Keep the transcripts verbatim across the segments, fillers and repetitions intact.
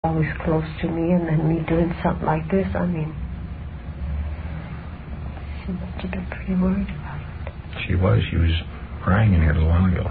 always close to me, and then me doing something like this, I mean, she must have been pretty worried about it. She was. She was crying in here a little while ago.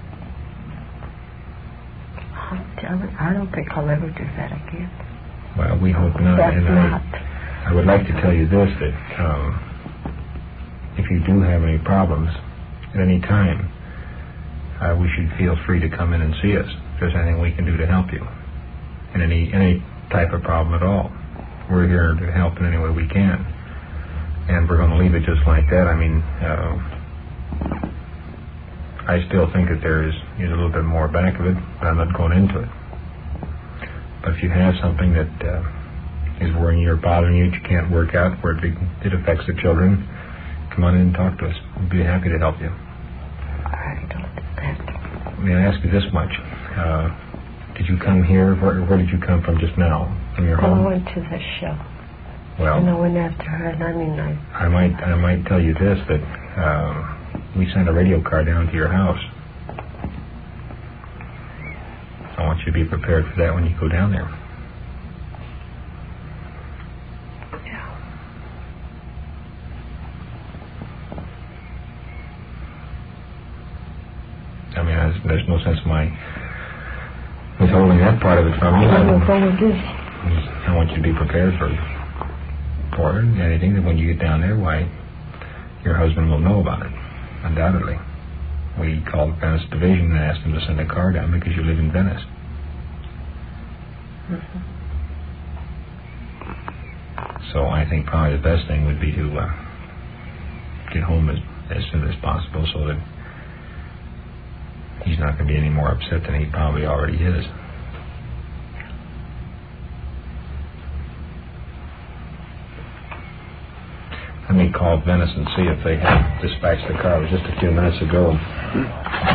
I'm telling I don't think I'll ever do that again. Well, we hope not. That's and not. I, I would like to tell you this, that um, if you do have any problems at any time, uh, we should feel free to come in and see us. If there's anything we can do to help you in any any type of problem at all, we're here to help in any way we can. And we're going to leave it just like that. I mean, uh, I still think that there is, is a little bit more back of it, but I'm not going into it. But if you have something that uh, is worrying you or bothering you that you can't work out, where it, it affects the children, come on in and talk to us. We'll be happy to help you. I don't understand. May I ask you this much? Uh, did you come here? Where, where did you come from just now? From your well, home? I went to the show. Well, and I went after her, and I mean, I... I might, I might tell you this, that uh, we sent a radio car down to your house. I want you to be prepared for that when you go down there. Yeah. I mean, there's, there's no sense in my withholding that part of it from you. I don't know what it is. I want you to be prepared for for anything that when you get down there, why, your husband will know about it, undoubtedly. We called the Venice Division and asked them to send a car down because you live in Venice. Mm-hmm. So I think probably the best thing would be to uh, get home as, as soon as possible so that he's not going to be any more upset than he probably already is. Let me call Venice and see if they have dispatched the car. It was just a few minutes ago.